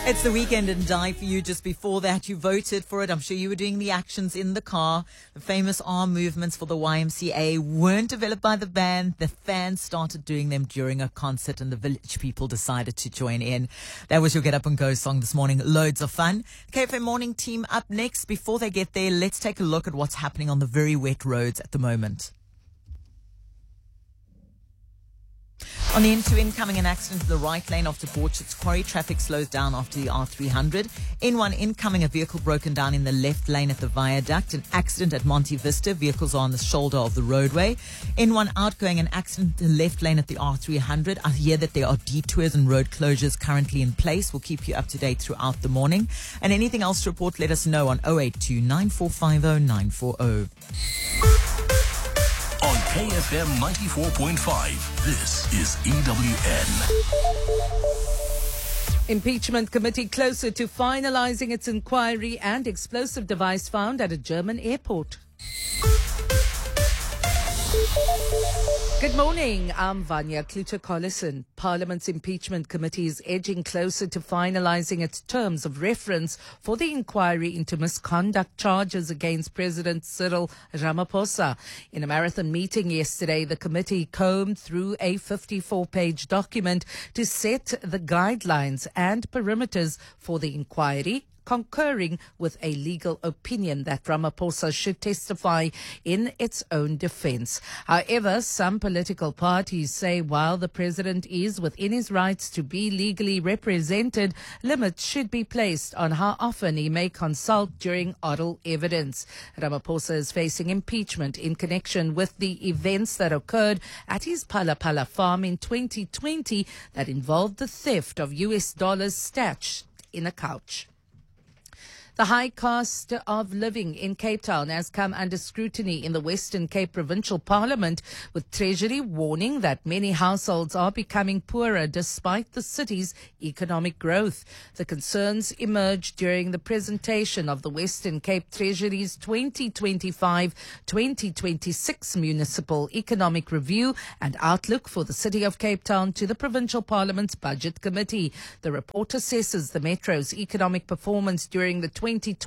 It's the weekend and die for you. Just before that, you voted for it. I'm sure you were doing the actions in the car. The famous arm movements for the YMCA weren't developed by the band. The fans started doing them during a concert and the village people decided to join in. That was your Get Up and Go song this morning. Loads of fun. KFM Morning Team up next. Before they get there, let's take a look at what's happening on the very wet roads at the moment. On the N2 incoming, an accident in the right lane after Borchards Quarry. Traffic slows down after the R300. N1 incoming, a vehicle broken down in the left lane at the viaduct. An accident at Monte Vista. Vehicles are on the shoulder of the roadway. N1 outgoing, an accident in the left lane at the R300. I hear that there are detours and road closures currently in place. We'll keep you up to date throughout the morning. And anything else to report, let us know on 082 9450 940. On KFM 94.5, this is EWN. Impeachment committee closer to finalizing its inquiry and explosive device found at a German airport. Good morning, I'm Vanya Kluter-Collison. Parliament's impeachment committee is edging closer to finalizing its terms of reference for the inquiry into misconduct charges against President Cyril Ramaphosa. In a marathon meeting yesterday, the committee combed through a 54-page document to set the guidelines and perimeters for the inquiry, concurring with a legal opinion that Ramaphosa should testify in its own defense. However, some political parties say while the president is within his rights to be legally represented, limits should be placed on how often he may consult during oral evidence. Ramaphosa is facing impeachment in connection with the events that occurred at his Phala farm in 2020 that involved the theft of US dollars stashed in a couch. The high cost of living in Cape Town has come under scrutiny in the Western Cape Provincial Parliament, with Treasury warning that many households are becoming poorer despite the city's economic growth. The concerns emerged during the presentation of the Western Cape Treasury's 2025-2026 Municipal Economic Review and Outlook for the City of Cape Town to the Provincial Parliament's Budget Committee. The report assesses the Metro's economic performance during the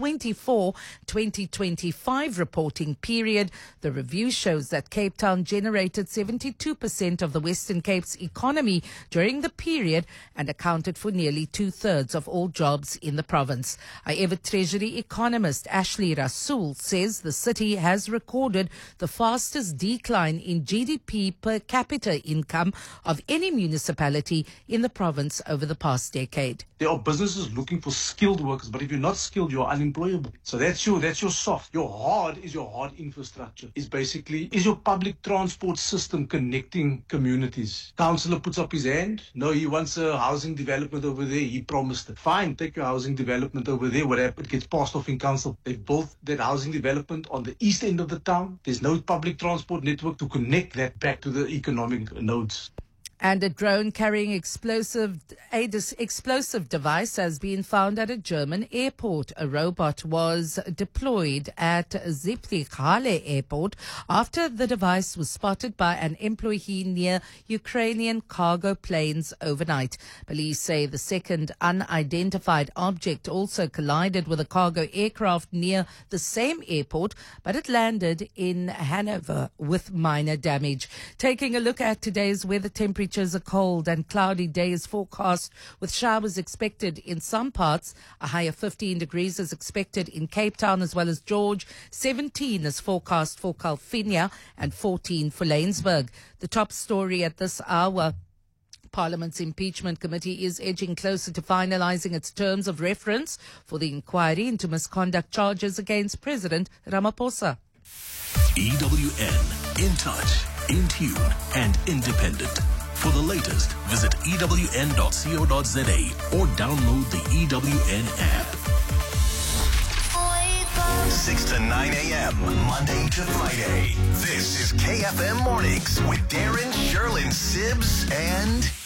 2024-2025 reporting period. The review shows that Cape Town generated 72% of the Western Cape's economy during the period and accounted for nearly 2/3 of all jobs in the province. However, Treasury economist Ashley Rasool says the city has recorded the fastest decline in GDP per capita income of any municipality in the province over the past decade. There are businesses looking for skilled workers, but if you're not skilled, you're unemployable. So that's your soft. Your hard is your hard infrastructure. Is your public transport system connecting communities. Councillor puts up his hand. No, he wants a housing development over there. He promised it. Fine, take your housing development over there. What happened? It gets passed off in council. They've built that housing development on the east end of the town. There's no public transport network to connect that back to the economic nodes. And a drone carrying explosive device has been found at a German airport. A robot was deployed at Zipli Airport after the device was spotted by an employee near Ukrainian cargo planes overnight. Police say the second unidentified object also collided with a cargo aircraft near the same airport, but it landed in Hanover with minor damage. Taking a look at today's weather, temperatures, a cold and cloudy day is forecast with showers expected in some parts. A high of 15 degrees is expected in Cape Town as well as George. 17 is forecast for Calvinia and 14 for Laingsburg. The top story at this hour: Parliament's impeachment committee is edging closer to finalizing its terms of reference for the inquiry into misconduct charges against President Ramaphosa. EWN, in touch, in tune, and independent. For the latest, visit ewn.co.za or download the EWN app. 6 to 9 a.m., Monday to Friday. This is KFM Mornings with Darren, Sherlyn, Sibbs, and